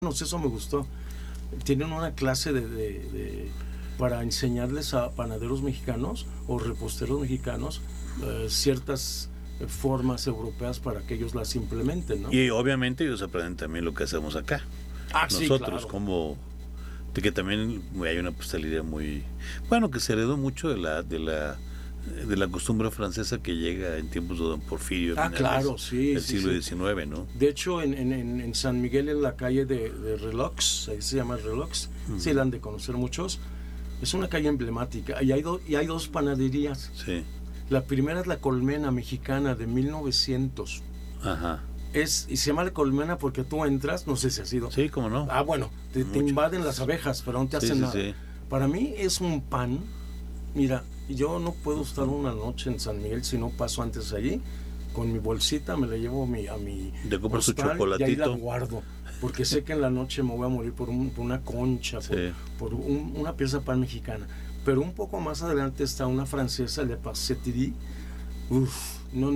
eso me gustó. Tienen una clase para enseñarles a panaderos mexicanos o reposteros mexicanos ciertas formas europeas para que ellos las implementen, ¿no? Y obviamente ellos aprenden también lo que hacemos acá. Nosotros, sí, claro. como de que también hay una pastelería muy bueno, que se heredó mucho de la costumbre francesa que llega en tiempos de Don Porfirio, claro, sí, del siglo XIX, ¿no? De hecho, en San Miguel, en la calle de Relux, ahí se llama Relux, sí la han de conocer muchos, es una calle emblemática, y hay dos panaderías. Sí. La primera es la Colmena Mexicana de 1900. Ajá. Y se llama la Colmena porque tú entras, no sé si has ido. Sí, cómo no. Bueno, te invaden las abejas, pero no te hacen nada. Sí. Para mí es un pan. Mira, yo no puedo estar una noche en San Miguel si no paso antes allí. Con mi bolsita me la llevo a mi de comprar su chocolatito. Y ahí la guardo, porque sé que en la noche me voy a morir por una concha, por una pieza de pan mexicana. Pero un poco más adelante está una francesa, Le Passeterie. No.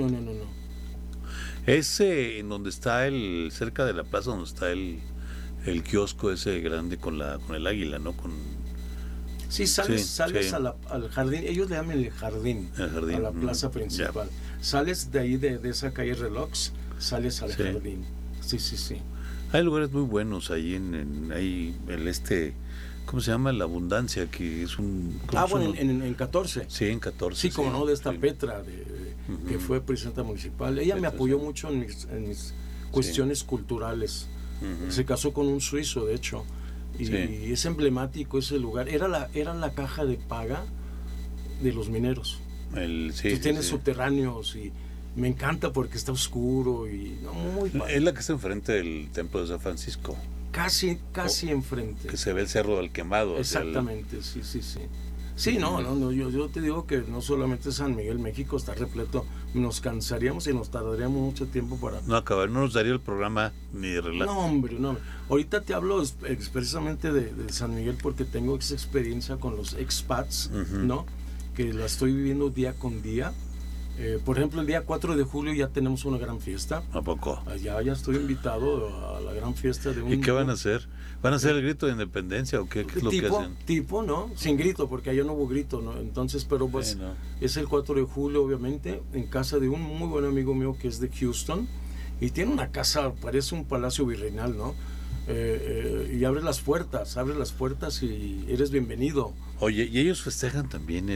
Ese en donde está cerca de la plaza, donde está el kiosco ese grande con el águila, ¿no? Sí, sales al jardín, ellos le llaman el jardín. A la plaza principal. Yeah. Sales de ahí, de esa calle Relux, sales al jardín. Sí. Hay lugares muy buenos ahí ahí ¿cómo se llama? La Abundancia, que es un... en 14. Sí, en 14. Sí, como no, de esta Petra, que fue presidenta municipal. Ella me apoyó mucho en mis cuestiones culturales. Se casó con un suizo, de hecho. Y es emblemático ese lugar. Era la caja de paga de los mineros. Tú tienes subterráneos y me encanta porque está oscuro y muy padre. Es la que está enfrente del templo de San Francisco. Casi enfrente. Que se ve el Cerro del Quemado. Exactamente, sí. Sí, no, yo te digo que no solamente San Miguel, México está repleto. Nos cansaríamos y nos tardaríamos mucho tiempo para... No acabar, no nos daría el programa ni de relato. No, hombre. Ahorita te hablo precisamente de San Miguel porque tengo esa experiencia con los expats, ¿no? Que la estoy viviendo día con día. Por ejemplo, el día 4 de julio ya tenemos una gran fiesta. ¿A poco? Ya estoy invitado a la gran fiesta de un... ¿Y qué van a hacer? ¿Van a hacer el grito de independencia o qué es lo que hacen? ¿No? Sin grito, porque allá no hubo grito, ¿no? Entonces, pero pues es el 4 de julio, obviamente, en casa de un muy buen amigo mío que es de Houston, y tiene una casa, parece un palacio virreinal, ¿no? Y abres las puertas y eres bienvenido. Oye, y ellos festejan también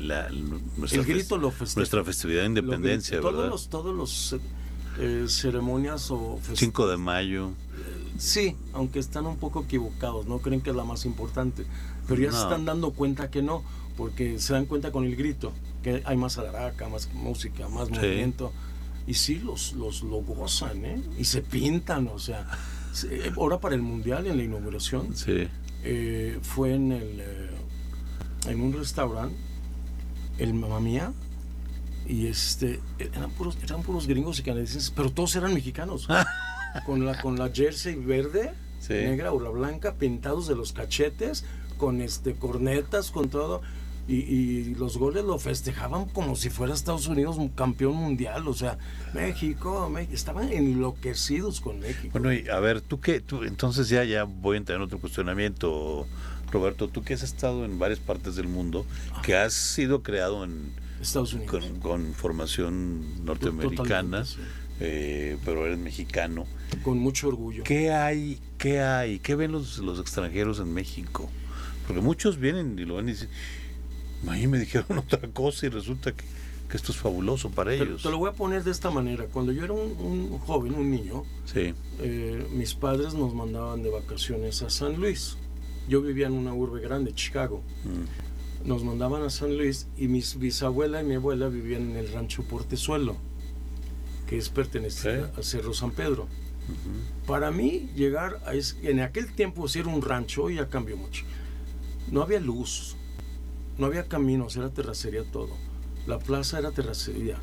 nuestra festividad de independencia, ¿verdad? Todos los ceremonias o 5 de mayo. Sí, aunque están un poco equivocados, no creen que es la más importante, pero ya se están dando cuenta que no, porque se dan cuenta con el grito, que hay más alaraca, más música, más movimiento, y sí, lo gozan, y se pintan, o sea, ahora para el Mundial, en la inauguración, fue en un restaurante, el Mamma Mía, y eran puros gringos y canadienses, pero todos eran mexicanos. con la jersey verde, negra o la blanca, pintados de los cachetes, con cornetas, con todo, y los goles lo festejaban como si fuera Estados Unidos un campeón mundial. O sea, México, estaban enloquecidos con México. Bueno, y a ver, tú entonces ya voy a entrar en otro cuestionamiento, Roberto. Tú que has estado en varias partes del mundo, que has sido creado en Estados Unidos con formación norteamericana, pero eres mexicano. Con mucho orgullo. ¿Qué hay? ¿Qué ven los extranjeros en México? Porque muchos vienen y lo ven y dicen, a mí me dijeron otra cosa y resulta que esto es fabuloso para ellos. Te lo voy a poner de esta manera. Cuando yo era un joven, un niño, mis padres nos mandaban de vacaciones a San Luis. Yo vivía en una urbe grande, Chicago. Nos mandaban a San Luis y mis bisabuela y mi abuela vivían en el rancho Portezuelo, que es perteneciente a Cerro San Pedro. Para mí llegar en aquel tiempo sí era un rancho, y ya cambió mucho. No había luz, no había caminos, era terracería todo. La plaza era terracería.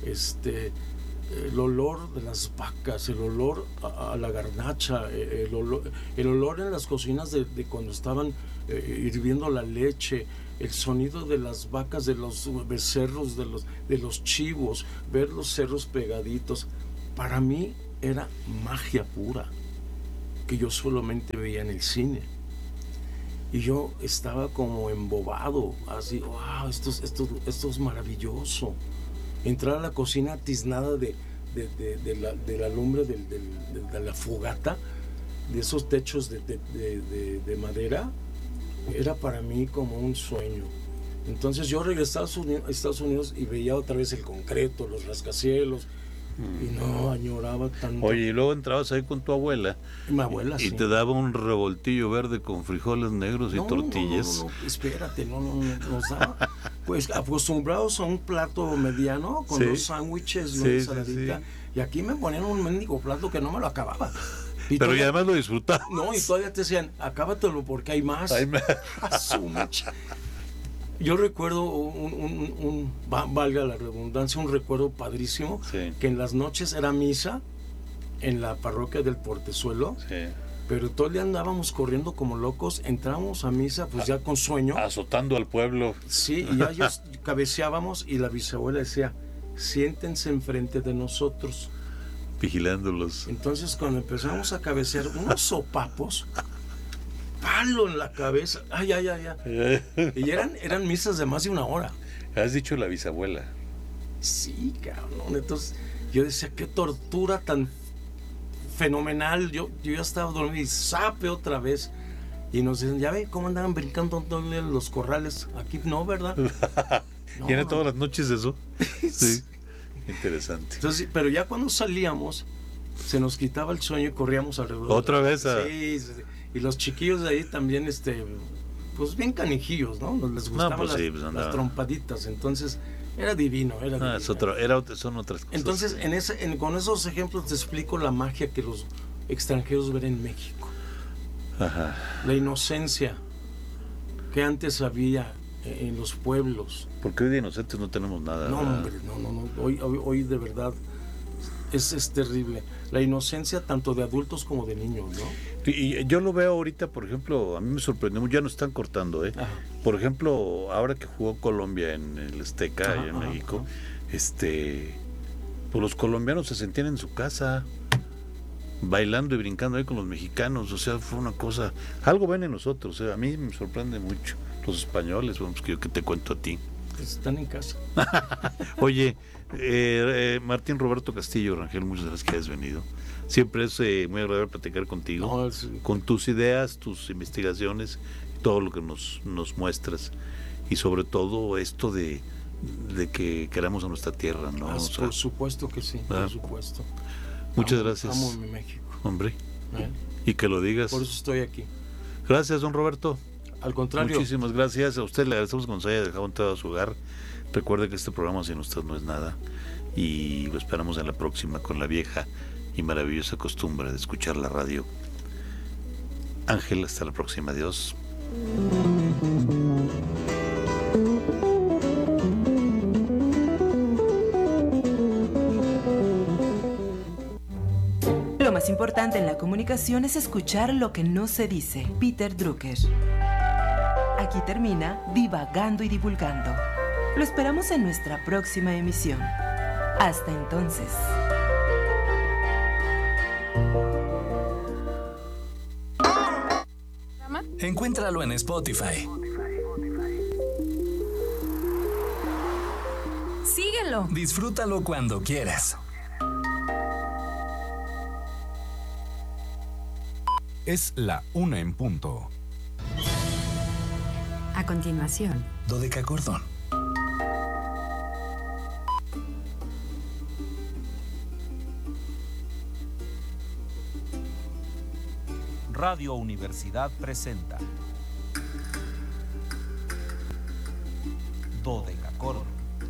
El olor de las vacas, el olor a la garnacha, el olor en las cocinas de cuando estaban hirviendo la leche, el sonido de las vacas, de los becerros, de los chivos, ver los cerros pegaditos. Para mí era magia pura. que yo solamente veía en el cine. Y yo estaba como embobado, así, wow, esto es maravilloso. Entrar a la cocina tiznada de la lumbre de la fogata, de esos techos de madera, era para mí como un sueño. Entonces yo regresé a Estados Unidos y veía otra vez el concreto, los rascacielos, y no añoraba tanto. Oye, y luego entrabas ahí con tu abuela. Mi abuela, y sí. te daba un revoltillo verde con frijoles negros y tortillas. No, espérate, no nos daba. Pues acostumbrados a un plato mediano con los sándwiches, una ensaladita. Sí. Y aquí me ponían un mendigo plato que no me lo acababa. Y pero todavía, y además lo disfrutaba. No, y todavía te decían, acábatelo porque hay más. A su mecha. Yo recuerdo valga la redundancia, un recuerdo padrísimo, que en las noches era misa en la parroquia del Portezuelo, pero todo el día andábamos corriendo como locos, entrábamos a misa pues ya con sueño. Azotando al pueblo. Sí, y ya cabeceábamos y la bisabuela decía, siéntense enfrente de nosotros. Vigilándolos. Entonces cuando empezamos a cabecear, unos sopapos, palo en la cabeza, ay. Y eran misas de más de una hora. Has dicho la bisabuela. Sí, cabrón. Entonces yo decía, qué tortura tan fenomenal. Yo ya estaba dormido y zape otra vez. Y nos dicen, ya ve cómo andaban brincando en los corrales. Aquí no, ¿verdad? No. ¿Tiene todas las noches eso? Sí. Interesante. Entonces, pero ya cuando salíamos, se nos quitaba el sueño y corríamos alrededor. ¿Otra vez? Sí. Y los chiquillos de ahí también, pues bien canijillos, ¿no? Les gustaban las trompaditas. Entonces, era divino. Son otras cosas. Entonces, con esos ejemplos te explico la magia que los extranjeros ven en México. Ajá. La inocencia que antes había en los pueblos. Porque hoy de inocentes no tenemos nada. No, hombre, no. Hoy de verdad es terrible. La inocencia tanto de adultos como de niños, ¿no? Y yo lo veo ahorita, por ejemplo, a mí me sorprendió, ya nos están cortando, Ajá. Por ejemplo, ahora que jugó Colombia en el Azteca, allá en México, pues los colombianos se sentían en su casa, bailando y brincando ahí con los mexicanos, o sea, fue una cosa, algo ven en nosotros, a mí me sorprende mucho. Los españoles, vamos, que te cuento a ti. Están en casa. Oye, Martín Roberto Castillo Rangel, muchas gracias que hayas venido. Siempre es muy agradable platicar contigo, con tus ideas, tus investigaciones, todo lo que nos muestras, y sobre todo esto de que queramos a nuestra tierra, ¿no? Por supuesto que sí, por supuesto. Muchas gracias. Amo mi México. Hombre, y que lo digas. Por eso estoy aquí. Gracias, don Roberto. Al contrario. Muchísimas gracias. A usted le agradecemos que nos haya dejado entrar a su hogar. Recuerde que este programa sin usted no es nada. Y lo esperamos en la próxima con la vieja y maravillosa costumbre de escuchar la radio. Ángel, hasta la próxima. Adiós. Lo más importante en la comunicación es escuchar lo que no se dice. Peter Drucker. Aquí termina Divagando y Divulgando. Lo esperamos en nuestra próxima emisión. Hasta entonces. Encuéntralo en Spotify. Síguelo. Disfrútalo cuando quieras. Es la 1 en punto. A continuación, Dodecagordón. Radio Universidad presenta Dodecagordón.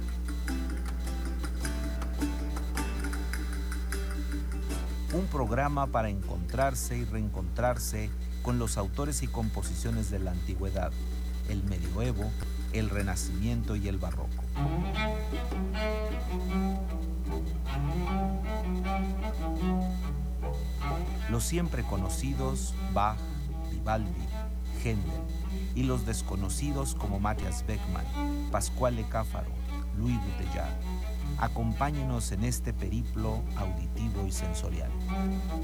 Un programa para encontrarse y reencontrarse con los autores y composiciones de la antigüedad, el medioevo, el renacimiento y el barroco. Los siempre conocidos Bach, Vivaldi, Händel, y los desconocidos como Matthias Beckmann, Pasquale Cáfaro, Louis Bouteillard. Acompáñenos en este periplo auditivo y sensorial.